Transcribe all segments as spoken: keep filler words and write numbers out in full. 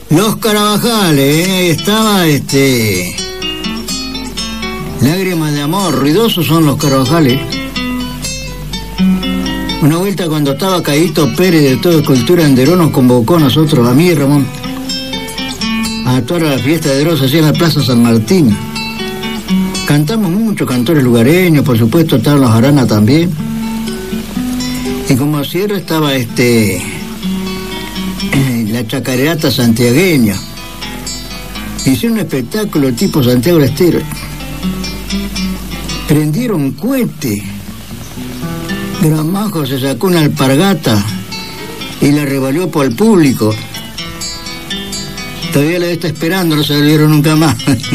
Los Carabajales, ¿eh? Ahí estaba, este... Lágrimas de amor, ruidosos son los Carabajales. Una vuelta cuando estaba Caíto Pérez de Todo Cultura en Deró nos convocó a nosotros, a mí y Ramón, a actuar a la fiesta de Dross allí en la Plaza San Martín. Cantamos mucho, cantores lugareños, por supuesto, estaban los Arana también. Y como cierre estaba este la chacareata santiagueña. Hicieron un espectáculo tipo Santiago del Estero. Prendieron cohete. Gramajo se sacó una alpargata y la revolvió por el público. Todavía la está esperando, no se volvieron nunca más.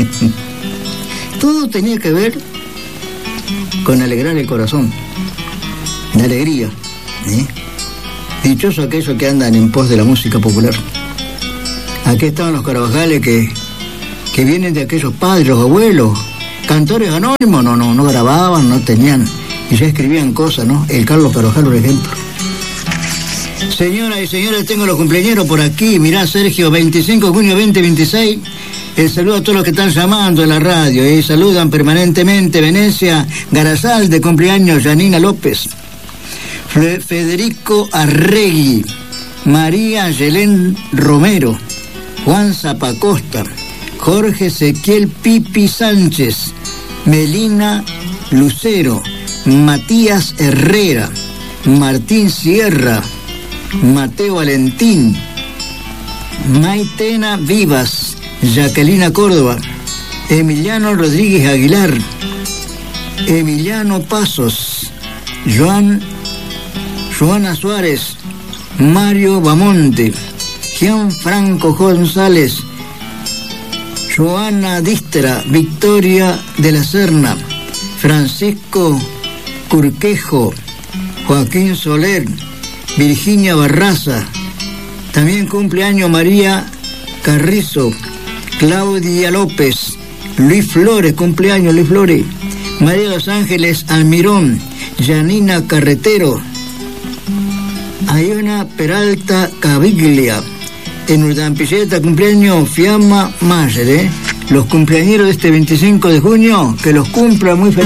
Todo tenía que ver con alegrar el corazón, la alegría, ¿eh? Dichoso aquellos que andan en pos de la música popular. Aquí estaban los Carabajales que, que vienen de aquellos padres, los abuelos, cantores anónimos, no, no, no grababan, no tenían, y ya escribían cosas, ¿no? El Carlos Carvajal, por ejemplo. Señoras y señores, tengo los cumpleañeros por aquí. Mirá, Sergio, veinticinco de junio veinte veintiséis. El saludo a todos los que están llamando a la radio y saludan permanentemente. Venecia Garazal, de cumpleaños, Janina López. Federico Arregui, María Yelén Romero, Juan Zapacosta, Jorge Ezequiel Pipi Sánchez, Melina Lucero, Matías Herrera, Martín Sierra, Mateo Valentín, Maitena Vivas, Jacquelina Córdoba, Emiliano Rodríguez Aguilar, Emiliano Pasos, Joan, Joana Suárez, Mario Bamonte, Gianfranco González, Joana Distra, Victoria de la Serna, Francisco Curquejo, Joaquín Soler, Virginia Barraza. También cumpleaños María Carrizo, Claudia López, Luis Flores, cumpleaños Luis Flores, María Los Ángeles Almirón, Janina Carretero, Ayona Peralta Caviglia, en Urdampilleta, cumpleaños Fiamma Mayer, ¿eh? Los cumpleañeros de este veinticinco de junio, que los cumplan muy feliz.